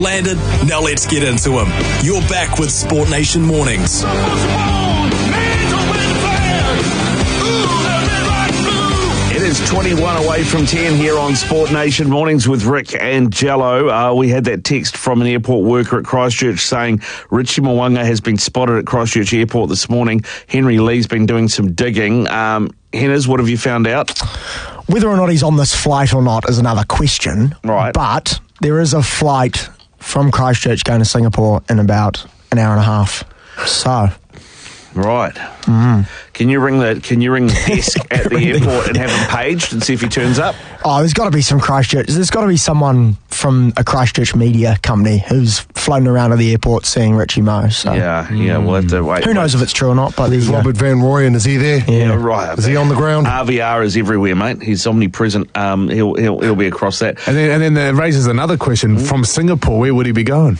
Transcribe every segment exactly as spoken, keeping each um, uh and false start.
Landed, now let's get into him. You're back with Sport Nation Mornings. It is twenty-one away from ten here on Sport Nation Mornings with Rick and Jello. Uh, we had that text from an airport worker at Christchurch saying Richie Mo'unga has been spotted at Christchurch Airport this morning. Henry Lee's been doing some digging. Um, Henners, what have you found out? Whether or not he's on this flight or not is another question. Right. But there is a flight from Christchurch going to Singapore in about an hour and a half. So... Right. Mm. Can you ring the Can you ring the desk at the airport and have him paged and see if he turns up? Oh, there's got to be some Christchurch. There's got to be someone from a Christchurch media company who's flown around to the airport seeing Richie Mo. So. Yeah, yeah. We'll have to wait. Who knows if it's true or not? But is Robert Van Rooyen, is he there? Yeah, yeah right. Is he on the ground? R V R is everywhere, mate. He's omnipresent. Um, he'll he'll he'll be across that. And then and then that raises another question: mm. from Singapore, where would he be going?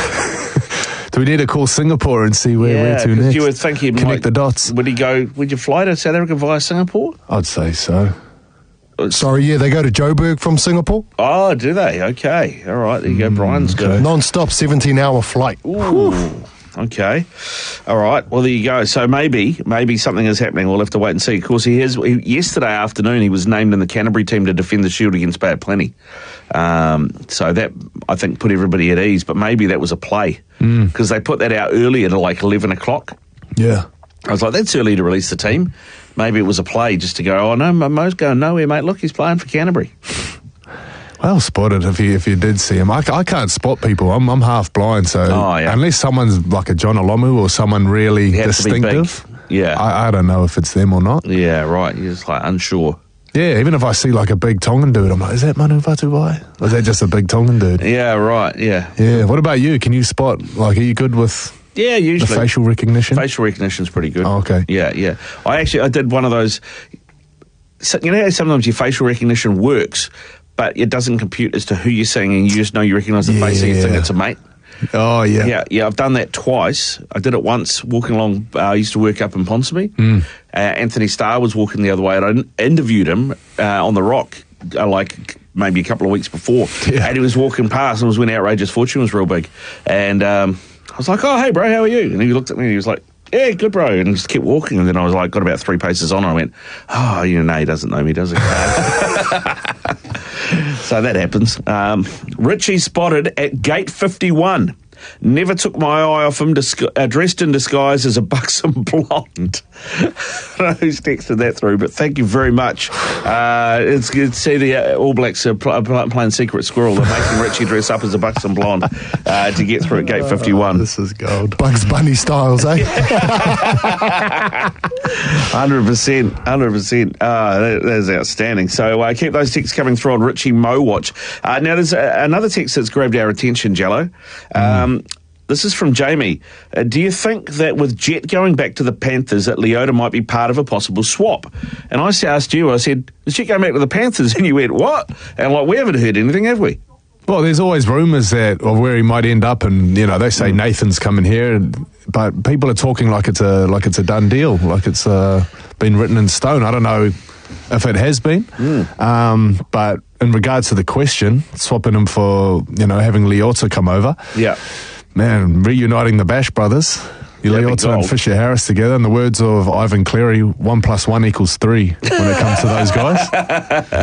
Do we need to call Singapore and see where, yeah, where to next? You would think he'd connect might, the dots. Would he go? Would you fly to South Africa via Singapore? I'd say so. Sorry, yeah, they go to Joburg from Singapore. Oh, do they? Okay, all right. There you go. Mm, Brian's okay. good. Non-stop, seventeen-hour flight. Ooh. Okay, all right. Well, there you go. So maybe, maybe something is happening. We'll have to wait and see. Of course, he is. He, yesterday afternoon, he was named in the Canterbury team to defend the Shield against Bay of Plenty. Um, so that I think put everybody at ease. But maybe that was a play because mm. they put that out earlier to like eleven o'clock. Yeah, I was like, that's early to release the team. Maybe it was a play just to go. Oh no, Mo's going nowhere, mate. Look, he's playing for Canterbury. Well spotted if you if you did see him. I, I can't spot people. I'm I'm half blind, so oh, yeah. unless someone's like a John Olomu or someone really distinctive, yeah, I, I don't know if it's them or not. Yeah, right. You're just like unsure. Yeah, even if I see like a big Tongan dude, I'm like, is that Manu Vatuai? Or is that just a big Tongan dude? Yeah, right. Yeah. Yeah. What about you? Can you spot? Like, are you good with? Yeah, usually the facial recognition. Facial recognition's pretty good. Oh, okay. Yeah, yeah. I actually I did one of those. So, you know how sometimes your facial recognition works, but it doesn't compute as to who you're seeing, and you just know you recognise the yeah. face and you think it's a mate. Oh, yeah. Yeah, yeah, I've done that twice. I did it once walking along, uh, I used to work up in Ponsonby. Mm. Uh, Anthony Starr was walking the other way, and I in- interviewed him uh, on The Rock, uh, like maybe a couple of weeks before. Yeah. And he was walking past, and it was when Outrageous Fortune was real big. And um, I was like, oh, hey, bro, how are you? And he looked at me and he was like, yeah, good, bro. And just kept walking. And then I was like, got about three paces on. And I went, oh, you know, he doesn't know me, does he? So that happens. Um, Richie spotted at gate fifty-one. Never took my eye off him, disgu- uh, dressed in disguise as a buxom blonde. I don't know who's texted that through, but thank you very much. Uh, it's good to see the uh, All Blacks are pl- pl- playing Secret Squirrel. They're making Richie dress up as a buxom blonde uh, to get through at gate fifty-one. Oh, this is gold. Bugs Bunny styles, eh? one hundred percent. one hundred percent. Uh, that, that is outstanding. So uh, keep those texts coming through on Richie Mo Watch. Uh, now, there's a, another text that's grabbed our attention, Jello. Um, mm. This is from Jamie. Uh, do you think that with Jet going back to the Panthers that Leota might be part of a possible swap? And I asked you, I said, is Jet going back to the Panthers? And you went, what? And like, we haven't heard anything, have we? Well, there's always rumours that of where he might end up, and you know they say mm. Nathan's coming here, and, but people are talking like it's a like it's a done deal, like it's uh, been written in stone. I don't know if it has been, mm. um, but in regards to the question, swapping him for you know having Leota come over, yeah. Man, reuniting the Bash brothers, Leota and Fisher Harris together, in the words of Ivan Cleary, one plus one equals three when it comes to those guys.